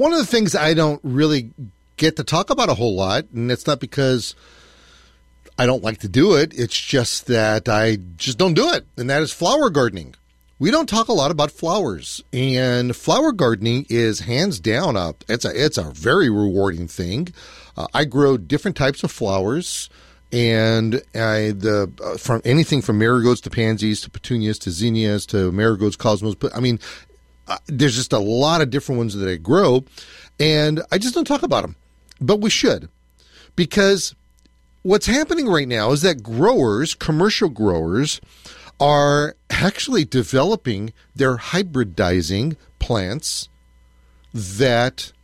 One of the things I don't really get to talk about a whole lot, and it's not because I don't like to do it, it's just that I just don't do it, and that is flower gardening. We don't talk a lot about flowers, and flower gardening is hands down it's a very rewarding thing. I grow different types of flowers, and from anything from marigolds to pansies to petunias to zinnias to marigolds, cosmos. I mean, there's just a lot of different ones that I grow, and I just don't talk about them, but we should, because what's happening right now is that commercial growers, are actually developing, they're hybridizing plants that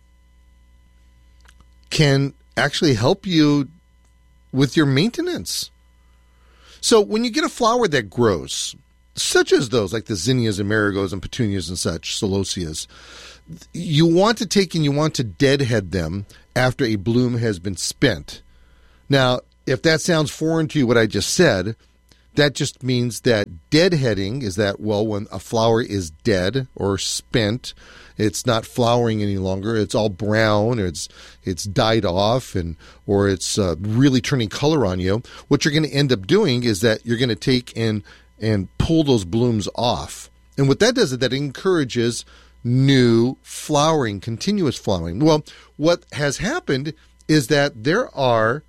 can actually help you with your maintenance. So when you get a flower that grows, such as those, like the zinnias and marigolds and petunias and such, celosias, you want to take and you want to deadhead them after a bloom has been spent. Now, if that sounds foreign to you, what I just said, that just means that deadheading is that, well, when a flower is dead or spent, it's not flowering any longer. It's all brown, or it's died off, or it's really turning color on you. What you're going to end up doing is that you're going to take and pull those blooms off. And what that does is that encourages new flowering, continuous flowering. Well, what has happened is that there are